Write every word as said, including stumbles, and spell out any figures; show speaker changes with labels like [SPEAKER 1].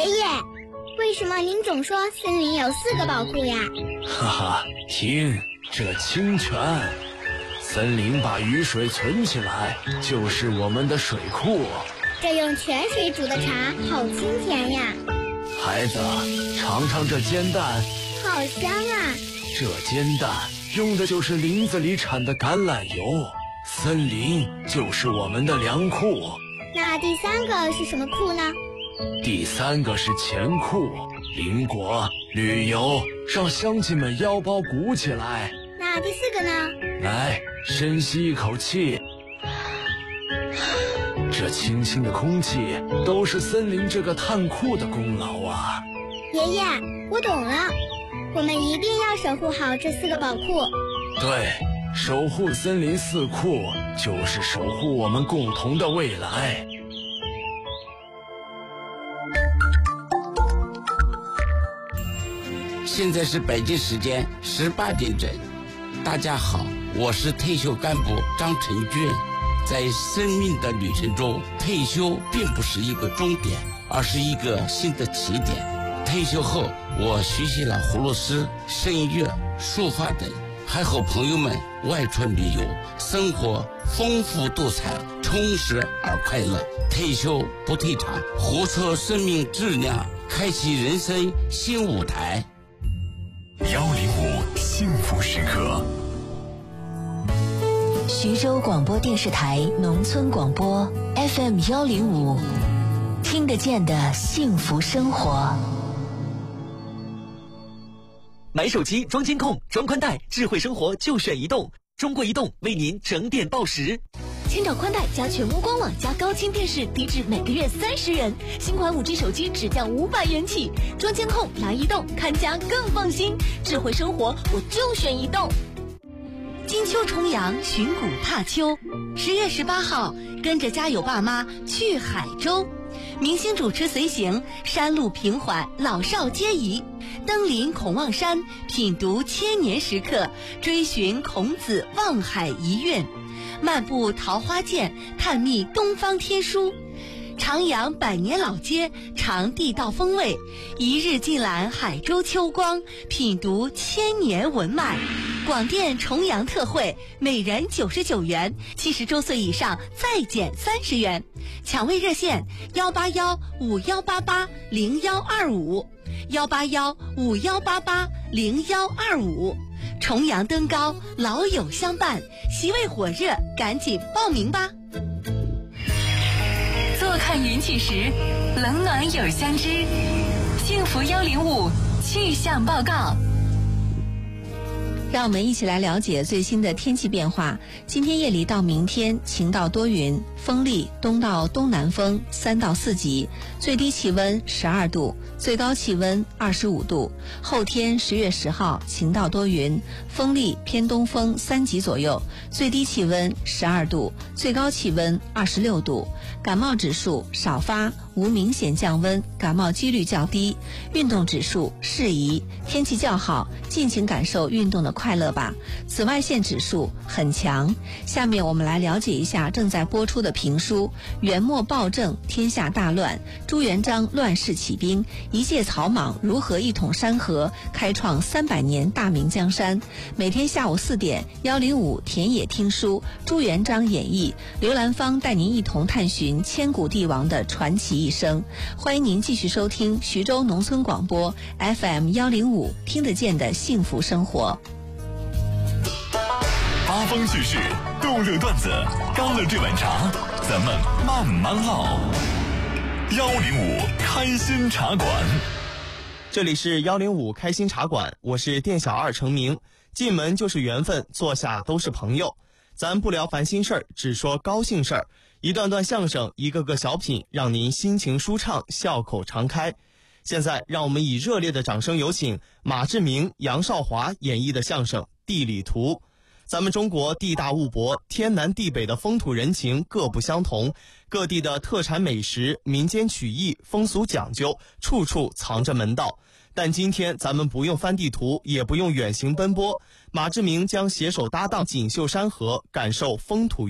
[SPEAKER 1] 爷爷，为什么您总说森林有四个宝库呀？
[SPEAKER 2] 哈哈，听这清泉，森林把雨水存起来，就是我们的水库。
[SPEAKER 1] 这用泉水煮的茶好清甜呀。
[SPEAKER 2] 孩子，尝尝这煎蛋，
[SPEAKER 1] 好香啊。
[SPEAKER 2] 这煎蛋用的就是林子里产的橄榄油，森林就是我们的粮库。
[SPEAKER 1] 那第三个是什么库呢？
[SPEAKER 2] 第三个是钱库，邻国旅游让乡亲们腰包鼓起来。
[SPEAKER 1] 那第四个呢？
[SPEAKER 2] 来，深吸一口气，这清新的空气都是森林这个炭库的功劳啊。
[SPEAKER 1] 爷爷，我懂了，我们一定要守护好这四个宝库。
[SPEAKER 2] 对，守护森林四库就是守护我们共同的未来。
[SPEAKER 3] 现在是北京时间十八点整，大家好，我是退休干部张成军。在生命的旅程中，退休并不是一个终点，而是一个新的起点。退休后，我学习了葫芦丝、声乐、书法等，还和朋友们外出旅游，生活丰富多彩，充实而快乐。退休不退场，活出生命质量，开启人生新舞台。
[SPEAKER 4] 幺零五幸福时刻，
[SPEAKER 5] 徐州广播电视台农村广播 F M 幺零五，听得见的幸福生活。
[SPEAKER 6] 买手机装监控、装宽带，智慧生活就选移动。中国移动为您整点报时。
[SPEAKER 7] 千兆宽带加全屋官网加高清电视，低至每个月三十元。新款 五 G 手机只降五百元起。装监控来移动，看家更放心。智慧生活我就选移动。金秋重阳，寻古踏秋。十月十八号，跟着家有爸妈去海州。明星主持随行，山路平缓，老少皆宜。登临孔望山，品读千年石刻，追寻孔子望海遗愿。漫步桃花涧，探秘东方天书。徜徉百年老街，尝地道风味。一日尽览海州秋光，品读千年文脉。广电重阳特惠，每人九十九元，七十周岁以上再减三十元。抢位热线：幺八幺五幺八八零幺二五，幺八幺五幺八八零幺二五。重阳登高，老友相伴，席位火热，赶紧报名吧！
[SPEAKER 8] 坐看云起时，冷暖友相知。幸福幺零五气象报告。
[SPEAKER 9] 让我们一起来了解最新的天气变化。今天夜里到明天晴到多云，风力东到东南风三到四级，最低气温十二度，最高气温二十五度。后天十月十号晴到多云，风力偏东风三级左右，最低气温十二度，最高气温二十六度。感冒指数少发，无明显降温，感冒几率较低。运动指数适宜，天气较好，尽情感受运动的快乐吧。紫外线指数很强。下面我们来了解一下正在播出的评书《元末暴政，天下大乱》，朱元璋乱世起兵，一介草莽如何一统山河，开创三百年大明江山。每天下午四点，幺零五田野听书，朱元璋演义，刘兰芳带您一同探寻千古帝王的传奇一生。欢迎您继续收听徐州农村广播 F M 幺零五，听得见的幸福生活。
[SPEAKER 4] 八方趣事，逗乐段子，干了这碗茶，咱们慢慢唠。幺零五开心茶馆，
[SPEAKER 10] 这里是幺零五开心茶馆，我是店小二程明。进门就是缘分，坐下都是朋友。咱不聊烦心事儿，只说高兴事儿。一段段相声，一个个小品，让您心情舒畅，笑口常开。现在让我们以热烈的掌声有请马志明、杨少华演绎的相声《地理图》。咱们中国地大物博，天南地北的风土人情各不相同，各地的特产美食、民间曲艺、风俗讲究，处处藏着门道。但今天咱们不用翻地图，也不用远行奔波，马志明将携手搭档锦绣山河，感受风土